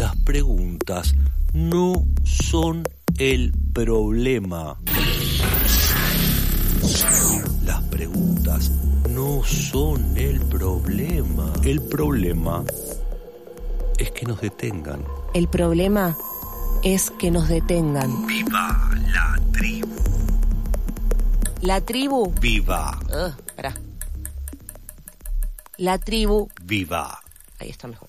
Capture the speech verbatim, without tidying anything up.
las preguntas no son el problema. Las preguntas no son el problema. El problema es que nos detengan. El problema es que nos detengan. ¡Viva la tribu! La tribu. ¡Viva! Uh, pará. La tribu. ¡Viva! Ahí está mejor.